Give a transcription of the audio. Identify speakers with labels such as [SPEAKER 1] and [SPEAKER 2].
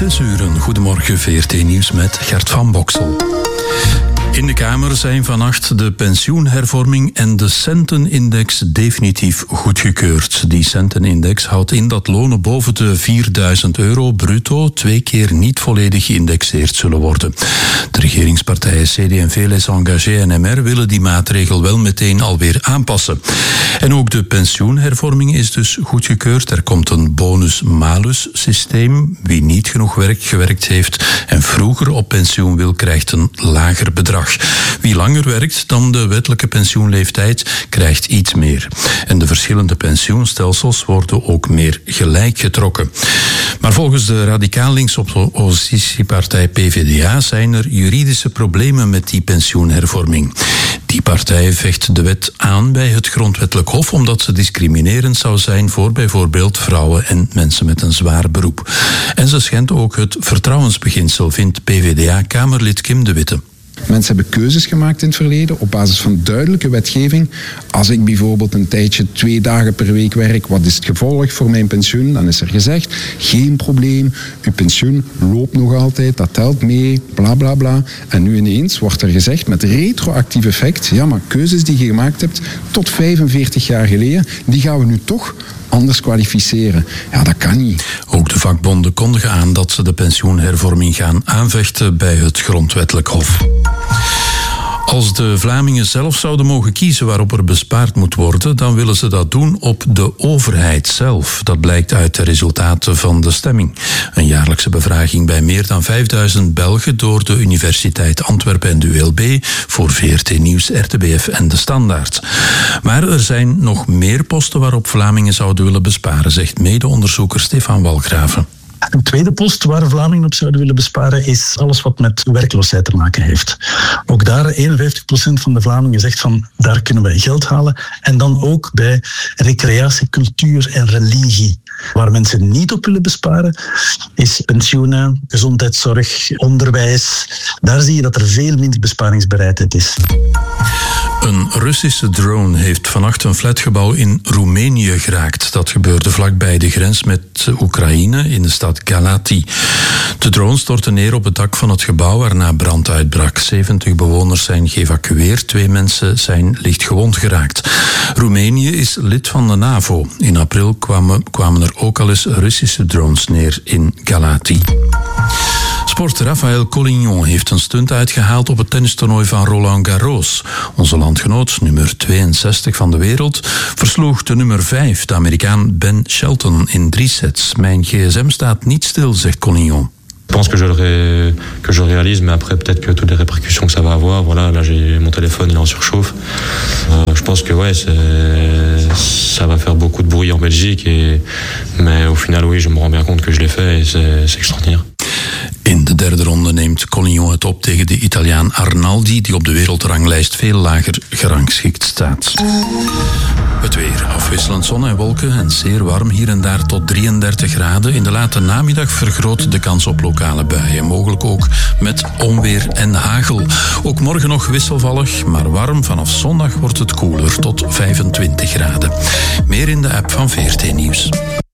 [SPEAKER 1] 6:00, goedemorgen VRT Nieuws met Gert van Boksel. In de Kamer zijn vannacht de pensioenhervorming en de centenindex definitief goedgekeurd. Die centenindex houdt in dat lonen boven de €4.000 bruto 2 keer niet volledig geïndexeerd zullen worden. De regeringspartijen CD&V, Les Engagés en MR willen die maatregel wel meteen alweer aanpassen. En ook de pensioenhervorming is dus goedgekeurd. Er komt een bonus-malus systeem. Wie niet genoeg werk gewerkt heeft en vroeger op pensioen wil, krijgt een lager bedrag. Wie langer werkt dan de wettelijke pensioenleeftijd, krijgt iets meer. En de verschillende pensioenstelsels worden ook meer gelijk getrokken. Maar volgens de radicaal linkse oppositiepartij PvdA zijn er juridische problemen met die pensioenhervorming. Die partij vecht de wet aan bij het Grondwettelijk Hof omdat ze discriminerend zou zijn voor bijvoorbeeld vrouwen en mensen met een zwaar beroep. En ze schendt ook het vertrouwensbeginsel, vindt PvdA-Kamerlid Kim de Witte.
[SPEAKER 2] Mensen hebben keuzes gemaakt in het verleden op basis van duidelijke wetgeving. Als ik bijvoorbeeld een tijdje 2 dagen per week werk, wat is het gevolg voor mijn pensioen? Dan is er gezegd, geen probleem, uw pensioen loopt nog altijd, dat telt mee, bla bla bla. En nu ineens wordt er gezegd met retroactief effect, ja, maar keuzes die je gemaakt hebt tot 45 jaar geleden, die gaan we nu toch anders kwalificeren. Ja, dat kan niet.
[SPEAKER 1] Ook de vakbonden kondigen aan dat ze de pensioenhervorming gaan aanvechten bij het Grondwettelijk Hof. Als de Vlamingen zelf zouden mogen kiezen waarop er bespaard moet worden, dan willen ze dat doen op de overheid zelf. Dat blijkt uit de resultaten van de stemming. Een jaarlijkse bevraging bij meer dan 5000 Belgen door de Universiteit Antwerpen en de ULB voor VRT Nieuws, RTBF en De Standaard. Maar er zijn nog meer posten waarop Vlamingen zouden willen besparen, zegt mede-onderzoeker Stefan Walgraven.
[SPEAKER 3] Een tweede post waar Vlamingen op zouden willen besparen is alles wat met werkloosheid te maken heeft. Ook daar 51% van de Vlamingen zegt van daar kunnen wij geld halen. En dan ook bij recreatie, cultuur en religie. Waar mensen niet op willen besparen is pensioenen, gezondheidszorg, onderwijs. Daar zie je dat er veel minder besparingsbereidheid is.
[SPEAKER 1] Een Russische drone heeft vannacht een flatgebouw in Roemenië geraakt. Dat gebeurde vlakbij de grens met Oekraïne in de stad Galați. De drone stortte neer op het dak van het gebouw waarna brand uitbrak. 70 bewoners zijn geëvacueerd. 2 mensen zijn licht gewond geraakt. Roemenië is lid van de NAVO. In april kwamen er ook al eens Russische drones neer in Galați. Sporter Raphaël Collignon heeft een stunt uitgehaald op het tennistoernooi van Roland Garros. Onze landgenoot, nummer 62 van de wereld, versloeg de nummer 5, de Amerikaan Ben Shelton, in 3 sets. Mijn gsm staat niet stil, zegt Collignon.
[SPEAKER 4] Je pense que je le réalise, mais après peut-être que toutes les répercussions que ça va avoir. Voilà, là mon téléphone il est en surchauffe. Je pense que ouais, ça va faire beaucoup de bruit en Belgique, mais au final oui, je me rends bien compte que je l'ai fait et c'est extraordinaire.
[SPEAKER 1] In de 3e ronde neemt Collignon het op tegen de Italiaan Arnaldi, die op de wereldranglijst veel lager gerangschikt staat. Het weer. Afwisselend zon en wolken en zeer warm, hier en daar tot 33 graden. In de late namiddag vergroot de kans op lokale buien. Mogelijk ook met onweer en hagel. Ook morgen nog wisselvallig, maar warm. Vanaf zondag wordt het koeler tot 25 graden. Meer in de app van VRT Nieuws.